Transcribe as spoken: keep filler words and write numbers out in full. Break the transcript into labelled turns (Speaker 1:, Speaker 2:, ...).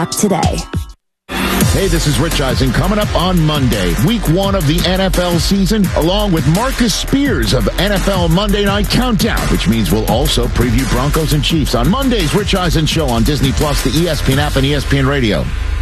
Speaker 1: app today.
Speaker 2: Hey, this is Rich Eisen. Coming up on Monday, week one of the N F L season, along with Marcus Spears of N F L Monday Night Countdown, which means we'll also preview Broncos and Chiefs on Monday's Rich Eisen Show on Disney Plus, the E S P N app, and E S P N Radio.